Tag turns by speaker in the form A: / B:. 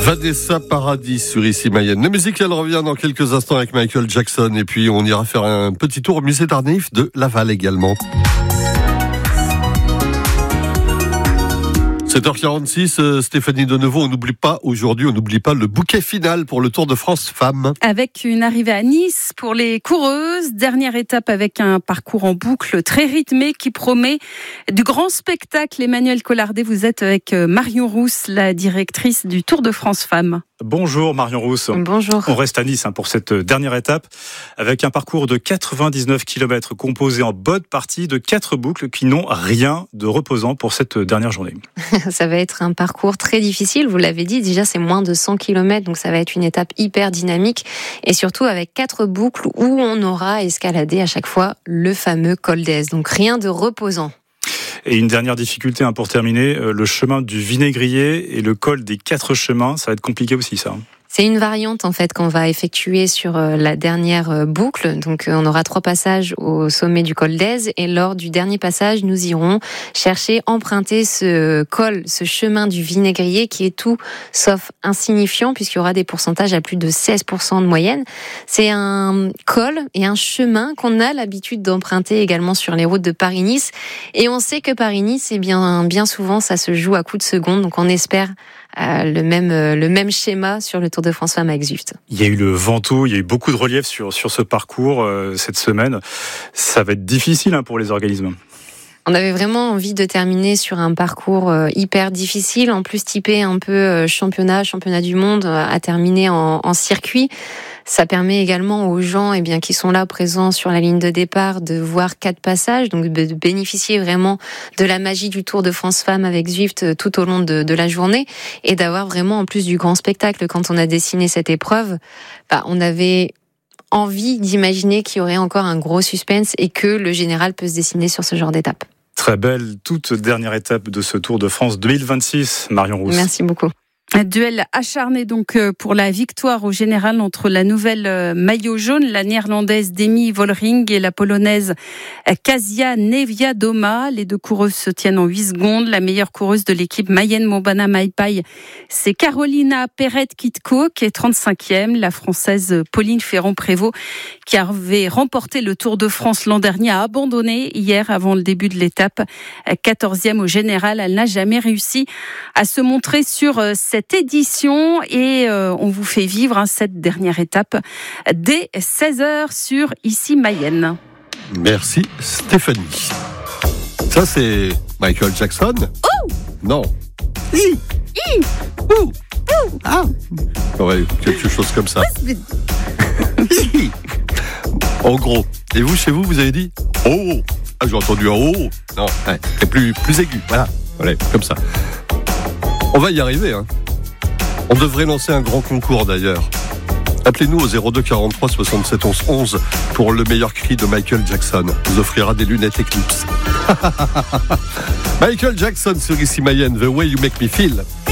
A: Vanessa Paradis sur Ici Mayenne. La musique, elle revient dans quelques instants avec Michael Jackson. Et puis, on ira faire un petit tour au musée d'art naïf de Laval également. 7h46, Stéphanie Denevaux, on n'oublie pas le bouquet final pour le Tour de France Femmes.
B: Avec une arrivée à Nice pour les coureuses, dernière étape avec un parcours en boucle très rythmé qui promet du grand spectacle. Emmanuel Collardet, vous êtes avec Marion Rousse, la directrice du Tour de France Femmes.
C: Bonjour Marion Rousse.
B: Bonjour.
C: On reste à Nice pour cette dernière étape avec un parcours de 99 km composé en bonne partie de 4 boucles qui n'ont rien de reposant pour cette dernière journée.
D: Ça va être un parcours très difficile, vous l'avez dit, déjà c'est moins de 100 km, donc ça va être une étape hyper dynamique et surtout avec 4 boucles où on aura escaladé à chaque fois le fameux col d'Èze, donc rien de reposant.
C: Et une dernière difficulté pour terminer, le chemin du Vinaigrier et le col des 4 chemins, ça va être compliqué aussi ça.
D: C'est une variante en fait qu'on va effectuer sur la dernière boucle. Donc on aura 3 passages au sommet du col d'Èze et lors du dernier passage, nous irons emprunter ce col, ce chemin du Vinaigrier qui est tout sauf insignifiant puisqu'il y aura des pourcentages à plus de 16% de moyenne. C'est un col et un chemin qu'on a l'habitude d'emprunter également sur les routes de Paris-Nice et on sait que Paris-Nice, bien souvent ça se joue à coups de seconde, donc on espère le même schéma sur le Tour de France Femmes avec Zwift.
C: Il y a eu le Ventoux, il y a eu beaucoup de relief sur ce parcours cette semaine. Ça va être difficile pour les organismes.
D: On avait vraiment envie de terminer sur un parcours hyper difficile, en plus typé un peu championnat du monde à terminer en circuit. Ça permet également aux gens qui sont là présents sur la ligne de départ de voir 4 passages, donc de bénéficier vraiment de la magie du Tour de France Femmes avec Zwift tout au long de la journée et d'avoir vraiment en plus du grand spectacle. Quand on a dessiné cette épreuve, on avait envie d'imaginer qu'il y aurait encore un gros suspense et que le général peut se dessiner sur ce genre d'étape.
C: Très belle toute dernière étape de ce Tour de France 2026, Marion Rousse.
D: Merci beaucoup.
B: Un duel acharné donc pour la victoire au général entre la nouvelle maillot jaune, la néerlandaise Demi Vollering et la polonaise Kasia Niewiadoma. Les 2 coureuses se tiennent en 8 secondes. La meilleure coureuse de l'équipe Mayenne Mobana Maipai, c'est Carolina Perret-Kitco qui est 35e. La française Pauline Ferrand-Prévot qui avait remporté le Tour de France l'an dernier a abandonné hier avant le début de l'étape. 14e au général, elle n'a jamais réussi à se montrer sur cette édition et on vous fait vivre cette dernière étape dès 16h sur Ici Mayenne.
A: Merci Stéphanie. Ça c'est Michael Jackson.
B: Oh
A: non. Ah. Ouais, quelque chose comme ça. En gros. Et vous, chez vous, vous avez dit oh. Ah, j'ai entendu un oh. Non, c'est plus aigu. Voilà, comme ça. On va y arriver. On devrait lancer un grand concours d'ailleurs. Appelez-nous au 02 43 67 11 11 pour le meilleur cri de Michael Jackson. Vous offrira des lunettes Eclipse. Michael Jackson sur Ici Mayenne, The Way You Make Me Feel.